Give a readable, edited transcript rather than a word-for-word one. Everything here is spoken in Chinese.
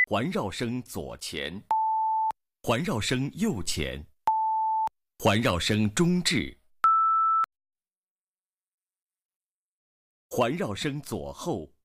环绕声左前，环绕声右前，环绕声中置，环绕声左后，